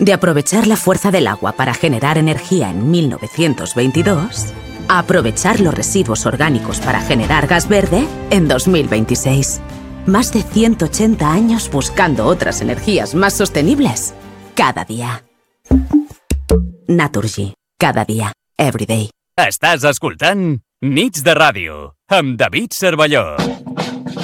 De aprovechar la fuerza del agua para generar energía en 1922 a aprovechar los residuos orgánicos para generar gas verde en 2026. Más de 180 años buscando otras energías más sostenibles cada día. Naturgy. Cada dia. Every day. Estàs escoltant Nits de Ràdio amb David Cervelló.